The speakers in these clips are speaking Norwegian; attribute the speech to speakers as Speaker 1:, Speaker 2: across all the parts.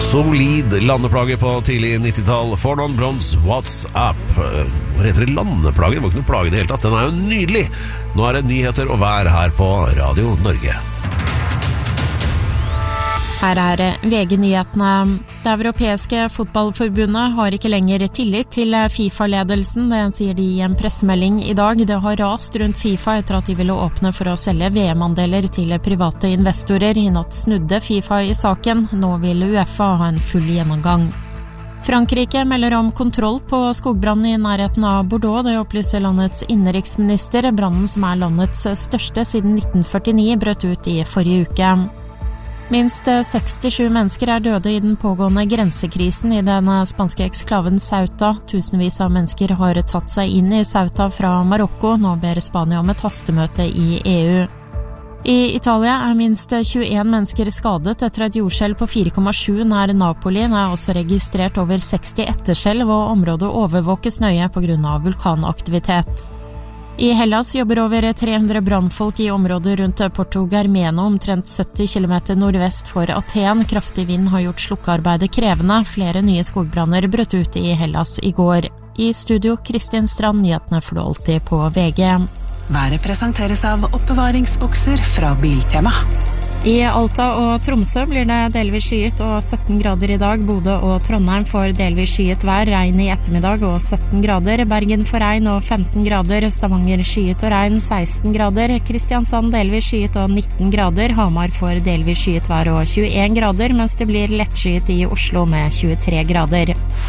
Speaker 1: Solid landeplage på tidlig 90-tall. Fornon Brons, What's Up? Hva heter det landeplage? Det var ikke noen plage i det hele tatt. Den er jo nydelig. Nå er det nyheter og vær her på Radio Norge.
Speaker 2: Her er VG-nyhetene. Det europeiske fotballforbundet har ikke lenger tillit til FIFA-ledelsen, det sier de i en pressemelding i dag. Det har rast rundt FIFA etter at de ville åpne for å selge VM-andeler til private investorer. I natt snudde FIFA i saken. Nå vil UEFA ha en full gjennomgang. Frankrike melder om kontroll på skogbrannen i nærheten av Bordeaux. Det opplyser landets innenriksminister. Brannen, som er landets største siden 1949, brøt ut i forrige uke. Minst 67 mennesker er døde i den pågående grensekrisen i den spanske eksklaven Ceuta. Tusenvis av mennesker har tatt seg inn i Ceuta fra Marokko. Nå ber Spania om et hastemøte i EU. I Italia er minst 21 mennesker skadet etter et jordskjelv på 4,7 nær Napoli. Det er også registrert over 60 etterskjelv, og området overvåkes nøye på grunn av vulkanaktivitet. I Hellas jobber over 300 brannfolk i området rundt Porto Germeno, omtrent 70 km nordvest for Aten. Kraftig vind har gjort slukkearbeidet krevende. Flere nye skogbranner brøt ut i Hellas i går. I studio Kristin Strand, nyhetene får du alltid på VG.
Speaker 3: Været presenteres av oppbevaringsbokser fra Biltema.
Speaker 2: I Alta og Tromsø blir det delvis skyet og 17 grader i dag. Bodø og Trondheim får delvis skyet vær, regn i ettermiddag og 17 grader. Bergen får regn og 15 grader. Stavanger skyet og regn, 16 grader. Kristiansand delvis skyet og 19 grader. Hamar får delvis skyet vær og 21 grader, mens det blir lettskyet i Oslo med 23 grader.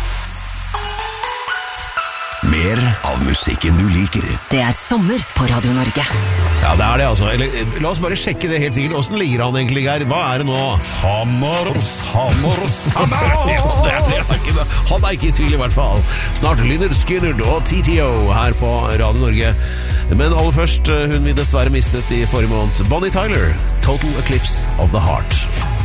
Speaker 4: Mer av musikken du liker.
Speaker 3: Det er sommer på Radio Norge.
Speaker 1: Ja, det er det altså. La oss bare sjekke det helt sikkert. Hvordan ligger han egentlig her? Hva er det nå? Hammer. Ja, det er ikke det. Han er ikke i tvil i hvert fall. Snart Lynyrd Skynyrd og TTO her på Radio Norge. Men aller først, hun vi dessverre mistet i forrige måned. Bonnie Tyler, Total Eclipse of the Heart.